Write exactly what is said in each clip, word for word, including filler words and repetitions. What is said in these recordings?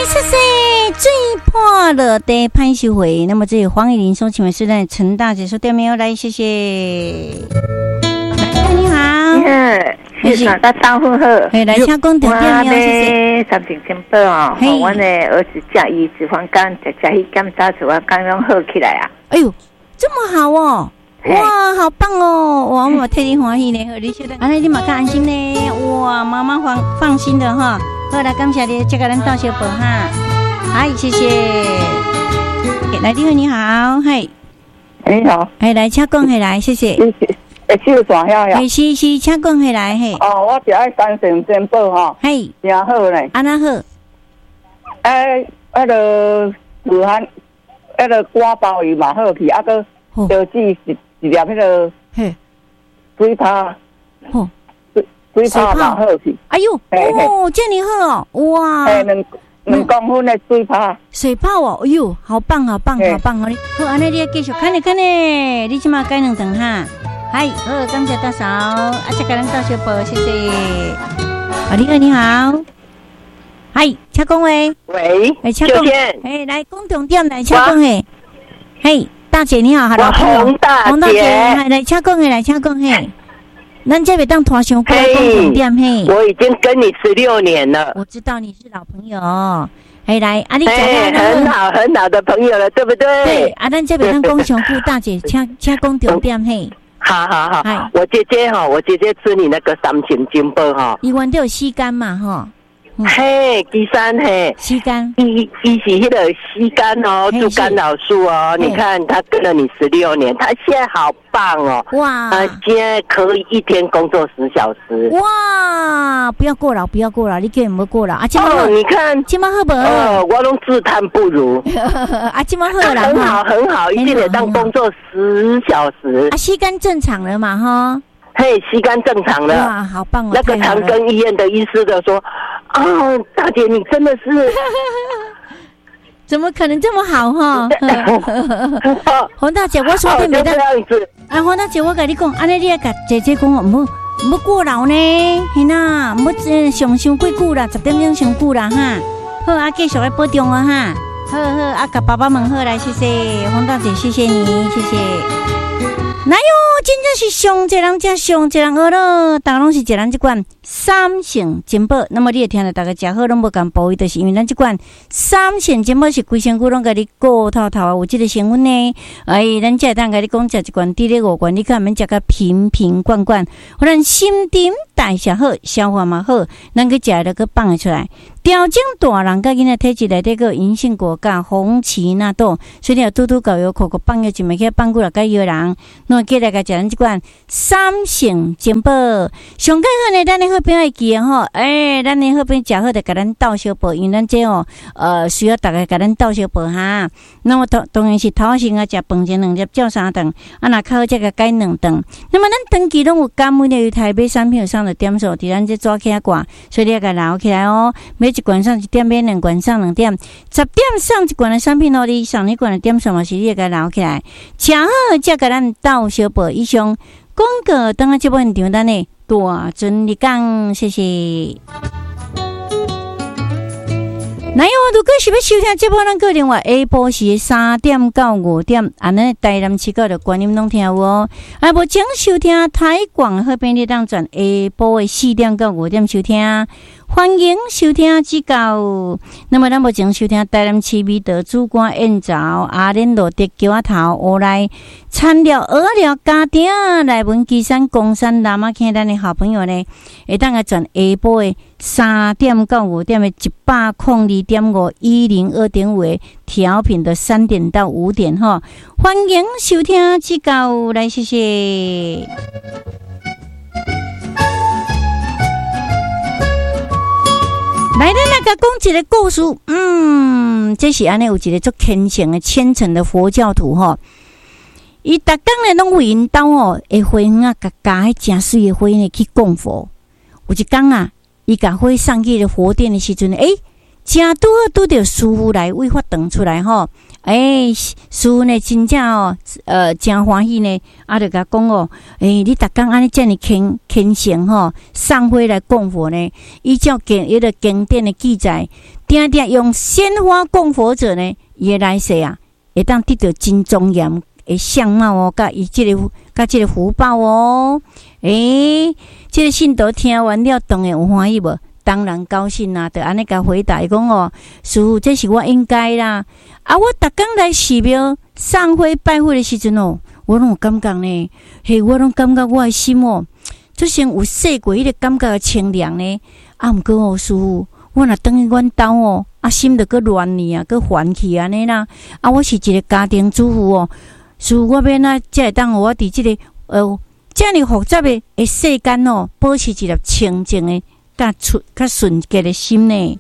谢谢最破了的潘秀慧。那么这里黄以玲说请问是在陈大姐说对没有？来谢谢。来你好， 嗯，是大家招呼好。 哎，来请讲对对没有？谢谢。 三点钟报哦，我的儿子驾医脂肪肝，再加一检查出来刚刚好起来啊。 哎呦，这么好哦！哇，好棒哦！哇，我替你欢喜呢，和你晓得，安尼你嘛较安心呢。哇，妈妈放放心的哈。好，来感谢你，这个人到小宝哈。嗨，谢谢。来，你好，你好，嗨， 你好， 哎，来，请讲起来，谢谢。 会手转遐呀？ 哎，是是，请讲起来嘿。 哦，我就爱三成珍宝哈， 嘿， 真好嘞。 安那好？ 哎，那个武汉，那个瓜鲍鱼嘛好去，啊个标记一一粒那个嘿水泡， 哦， 水水泡嘛好去。 哎呦，哦，这么好哦，哇！ 哎，两两公分的水泡。 水泡哦，哎呦，好棒，好棒，好棒！好，好，安尼你继续看呢，看呢，你即马改两顿哈。嗨，好，感谢大嫂，啊，这个人到小宝，谢谢。啊，你好，你好。嗨，请讲喂。 喂， 哎，请讲。哎，来，讲重点来，请讲嘿。嘿，大姐你好，好老朋友。 洪大姐， 洪大姐，来，请讲嘿，来，请讲嘿。咱这边当拖上过讲重点嘿。 我已经跟你十六年了。 我知道你是老朋友。哎，来，啊，你讲哎，很好很好的朋友了，对不对？ 对，啊，咱这边当讲上过大姐，请请讲重点嘿。 好好好，我姐姐哈，我姐姐吃你那个三型金宝哈， 伊原都有吸肝嘛哈， 嘿，第三嘿， 吸肝， 伊伊是迄个吸肝哦，做干扰素哦，你看他跟了你十六年，他现在好棒哦， 哇， 他现在可以一天工作十小时， 哇，不要过劳，不要过劳，你叫有没有过劳啊？ 哦，你看， 今晚好不好？ 哦，我拢自叹不如， 啊，今晚好了， 很好很好，一天得当工作十小时， 啊，吸肝正常了嘛哈。 嘿，吸肝正常了， 哇，好棒哦！ 那个长庚医院的医师的说，哦，大姐你真的是， 怎么可能这么好哈？洪大姐，我说对没的，啊，洪大姐，我跟你讲，安尼你也跟姐姐讲，唔好唔好过劳呢，是呐，唔好上上过久啦，十点钟上久啦哈。好啊，继续来保重啊哈。好好啊，跟爸爸们好来，谢谢洪大姐，谢谢你，谢谢。哪有？真正是上一人加上一人好咯，大家拢是一人这款三成金宝。那么你会听到大家食好拢无共补，就是因为咱这款三成金宝是规身躯拢甲你顾透透啊，有这个成分呢。哎，咱才会当甲你讲食一罐滴咧五罐，你看免食甲瓶瓶罐罐，互咱心丁代谢好，消化嘛好，咱去食了去放得出来。调整大人甲囡仔体质内底个银杏果甲红芪纳豆，所以你要拄拄搞油口口放药，就袂去放过来甲药人。那记得甲食咱即款三成金宝，上盖好呢，咱的好朋友会记吼，诶，咱的好朋友食好就甲咱倒小宝，因为咱这哦，呃，需要大家甲咱倒小宝哈。那么当当然是头先啊，食饭前两粒，照三顿，啊，若较好则甲改两顿。那么咱长期拢有感冒的，有台北产品有上的点数，伫咱这抓起来挂，所以你要甲留起来哦。每一罐上一点，每两罐上两点，十点上一罐的产品哦，你上一罐的点数嘛是你要甲留起来，吃好则甲咱倒小宝。以上广告等下这部现场，咱呢大尊你讲，谢谢。那有如果是要收听这部，咱个电话下晡时三点到五点，安尼台南市角的观音拢听有哦。啊，无请收听台广好便利当转下晡的四点到五点收听。欢迎收听指教。那么，咱目前收听台南市美德主管燕巢阿莲路的桥仔头乌来产料鹅料家庭来文基山公山南马坑，咱的好朋友呢，会当个转下晡的三点到五点的一百空二点五一零二点五的调频的三点到五点哈。欢迎收听指教，来谢谢。来，咱来甲讲一个故事。嗯，这是安尼有一个足虔诚的虔诚的佛教徒吼，伊逐工咧拢为因兜吼的花园啊，甲加迄诚水的花呢去供佛。有一工啊，伊甲花送去了佛殿的时阵，诶、欸，正拄好拄着师傅来为法堂出来吼。诶、欸，师傅呢真正哦，呃，真欢喜呢，啊，就甲讲哦，诶、欸，你逐工安尼遮尔虔虔诚吼，送花来供佛呢，依照经迄个经典的记载， 定定用鲜花供佛者呢，伊来世啊，会当得到真庄严的相貌哦，甲伊即个甲即个福报哦。诶，即、这个信徒听完了，当然有欢喜无？当然高兴啦、啊，就安尼甲回答伊讲哦，师父，这是我应该啦。啊，我逐工来寺庙送花拜会的时阵哦，我拢有感觉呢，嘿，我拢感觉我的心哦，就像有洗过迄个感觉清凉呢。啊，毋过哦，师父，我若等于阮兜哦，啊，心就搁乱呢啊，搁烦气安尼啦。啊，我是一个家庭主妇哦，师父，我要哪才会当我伫即、这个呃。这样复杂的诶世间哦，保持一粒清净的、甲纯、甲纯洁的心呢。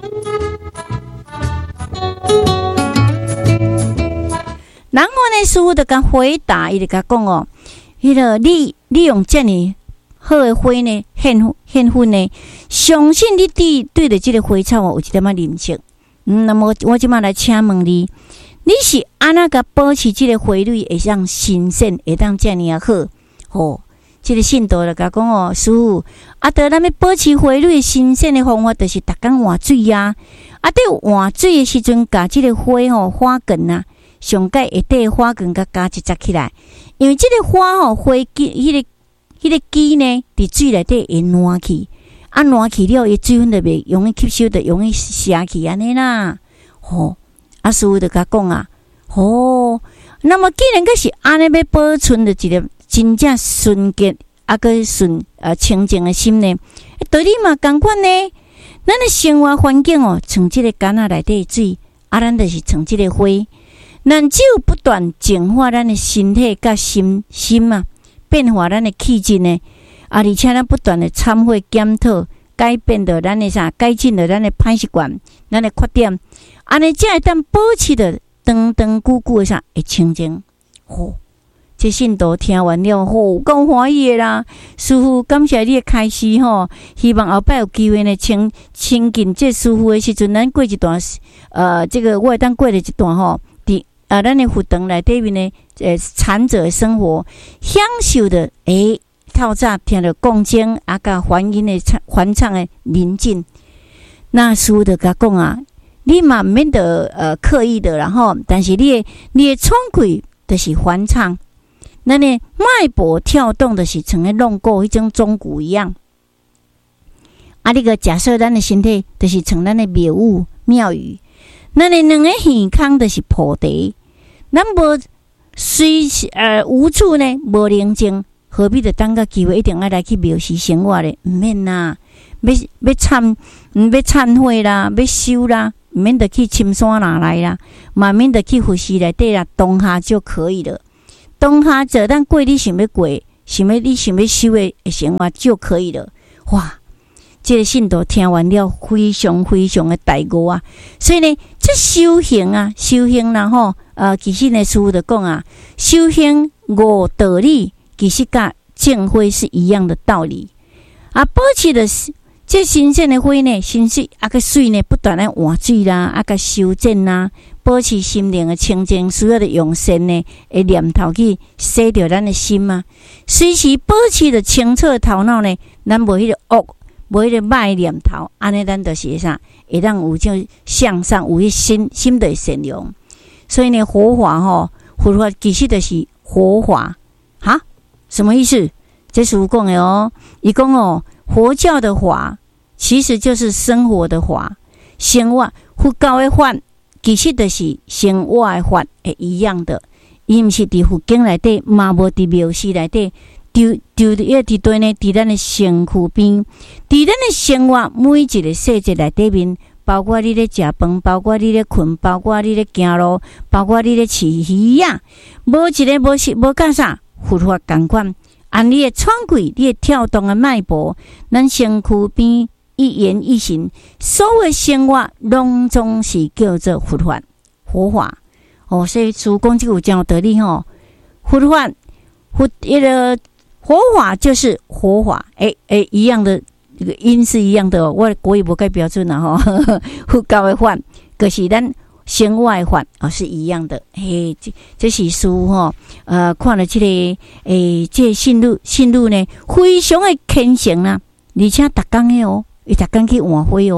然后呢，师父就甲回答，伊就甲讲哦，迄个你你用这样好的花呢，献献婚呢，相信你对对着这个花草哦，有一点仔认识。嗯，那么我即马来请问你，你是安那甲保持这个花蕊会当新鲜，会当这样好？哦，这个信徒就甲讲哦，师父，啊，得咱要保持花蕊新鲜的方法，就是逐工换水啊。啊，得换水的时阵，甲这个花吼花梗啊，上盖下底花梗甲加一扎起来，因为这个花吼花基，迄、那个迄、那个基呢，伫水内底会烂去，啊烂去了，伊水分就袂容易吸收，就容易下去安尼啦。吼，啊，师父就甲讲啊，吼，那么既然个是安尼，要保存着一个。真正纯洁啊，个纯呃清净的心呢，道理嘛同款呢。咱的生活环境哦，像这个缸仔内底水，啊，咱就是像这个花。咱只有不断净化咱的身体甲心心啊，变化咱的气质呢，啊，而且咱不断的参会检讨，改变着咱的啥，改进着咱的歹习惯，咱的缺点，安尼才会当保持着长长久久的啥会清净。吼。这信徒听完了，吼，够欢喜的啦！师父，感谢你的开示吼，希望后摆有机会呢，亲亲近这师父的时阵，咱过一段呃，这个我会当过了一段吼，伫啊，咱的佛堂内底面呢，呃，禅者的生活，享受的诶，透早听着讲经啊，甲梵音的唱梵唱的宁静。那师父就甲讲啊，你嘛毋免得呃刻意的，然后，但是你的你的创开就是梵唱。咱的脉搏跳动的是像咧弄过迄种钟鼓一样，啊！你个假设咱的身体就是像咱的庙宇庙宇，咱的两个耳孔就是菩提，咱无随呃无处呢无宁静，何必着等个机会一定要来去庙寺生活咧？毋免啦，要要忏，毋要忏悔啦，要修啦，毋免得去深山哪来啦，嘛免得去佛寺内底啦，当下就可以了。当下做咱过你想要过，想要你想要修的生活就可以了。哇！这个信徒听完了，非常非常的大悟啊！所以呢，这修行啊，修行然后呃，其实呢，师父就讲啊，修行五道理，其实甲净花是一样的道理啊。保持的这新鲜的花呢，新水啊个水呢，不断的换水啦，啊个修正啦。保持心灵的清净，需要的用善呢的念头去洗掉咱的心啊。随时保持着清澈的头脑呢，咱无迄个恶，无迄个歹念头，安尼咱就是啥，会当有种向上，有迄心心的善良。所以呢，佛法吼，佛法其实就是活法哈，什么意思？这是有讲的哦。伊讲哦，佛教的法其实就是生活的法，生活佛教的法。其实就是生活的法会一样的，伊毋是伫佛经内底，嘛无伫庙寺内底，就就要伫对呢，伫咱的身躯边，伫咱的生活每一个细节内底面，包括你咧食饭，包括你咧困，包括你咧行路，包括你咧饲鱼啊，无一个无是无干啥，佛法共款，按你的喘气，你的跳动的脉搏，咱身躯边。一言一行，所有生活拢总是叫做佛法、佛法哦。所以主讲这个有讲道理吼，佛法、佛一个佛法就是佛法，诶诶，一样的这个音是一样的、哦。我国语无改标准啦吼，佛教的法，可是咱生活的法哦是一样的。嘿，这这是书吼，呃，看了这个诶，这个信路信路呢，非常的虔诚啦，而且逐工的哦。伊逐工去换花哦，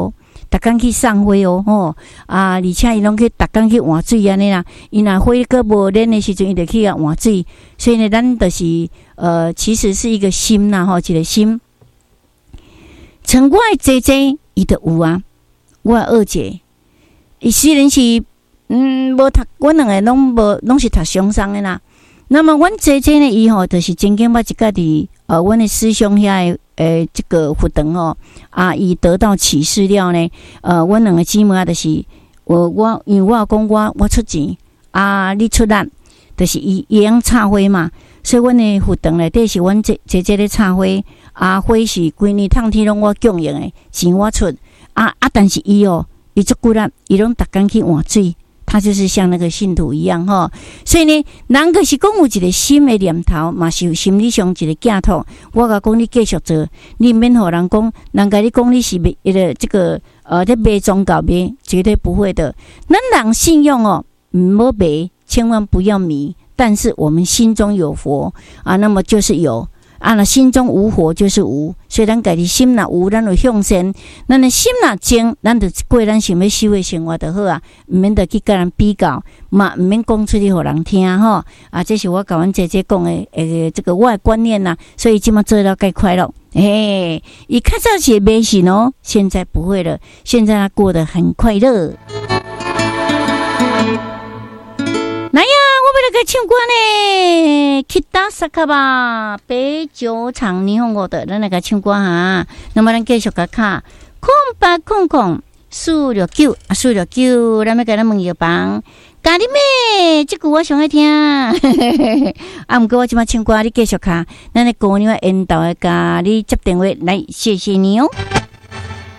逐工去送花哦，吼啊，而且伊拢去逐工去换水安尼啦。伊若花个无冷的时阵，伊就去啊换水。所以呢，咱就是呃，其实是一个心呐，吼，一个心。像我的姐姐，伊就有啊，我的二姐，伊虽然是嗯无读，阮两个拢无拢是读商商的啦。那么，阮姐姐呢，伊吼就是曾经捌一家伫呃，阮的师兄遐诶，这个佛堂哦，啊，伊得到启示了呢。呃，阮两个姊妹就是，我我因为我讲我我出钱，啊，你出力，就是伊伊样插花嘛。所以，阮的佛堂内底是阮姐姐姐咧插花，啊，花是规年通天拢我供应的，钱我出。啊啊，但是伊哦，伊足骨力，伊拢逐工去换水。他就是像那个信徒一样哈，所以呢，人就是讲有一个心的念头，嘛是有心理上一个寄托。我甲讲你继续做，你免互人讲，人甲你讲你是一个这个呃在卖宗教卖，绝对不会的。咱人信用哦，唔好卖，千万不要迷。但是我们心中有佛啊，那么就是有。啊，那心中无佛就是无，所以咱家己心若有，咱就向善；咱的心若净，咱就过咱想要修的生活就好啊，毋免得去甲人比较，嘛毋免讲出去互人听吼。啊，这是我甲阮姐姐讲的，诶，这个我的观念呐。所以即马做到介快乐，诶，伊较早是迷信哦，现在不会了，现在他过得很快乐。来呀，我要来个唱歌呢，去打萨卡吧，北酒厂霓虹歌的，咱来个唱歌哈。那么咱继续个卡，空八空空四六九啊，四六九，咱要给咱问一帮，咖喱妹，这句我上爱听。啊，毋过我即马唱歌，你继续卡，咱的姑娘缘投的咖喱接电话来，谢谢你哦。